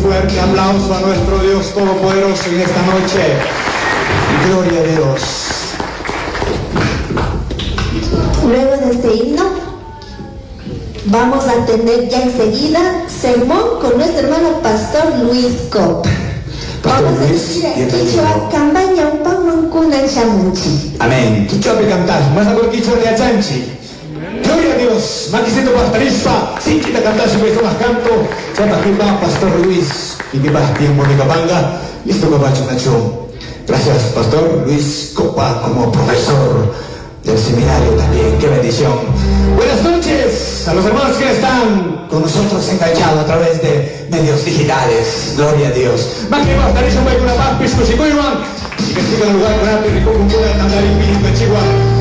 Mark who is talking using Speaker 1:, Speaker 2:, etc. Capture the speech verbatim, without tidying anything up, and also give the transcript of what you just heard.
Speaker 1: fuerte aplauso a nuestro Dios Todopoderoso en esta noche. Gloria a Dios.
Speaker 2: Luego de este himno, vamos a tener ya enseguida sermón con nuestro hermano Pastor Luis Cop. Vamos a decir a Quichua Campaña un pan un cuna en Shamunchi.
Speaker 1: Amén. Quichua pe cantar, más a por Quichua de Achanchi. Gloria a Dios. Maquisito Pastarispa, sin quita cantar si me más canto. Sepa que va Pastor Luis y que va tiempo de Capanga. Listo Capacho Nacho. Gracias Pastor Luis Copa como profesor del seminario también. Qué bendición. Buenas noches a los hermanos que están con nosotros enganchados a través de medios digitales. Gloria a Dios. Más que más, Tarisha, voy con la paz, pisco, y muy y que siga el lugar con arte, rico, con una, andar y pinto, Chihuahua.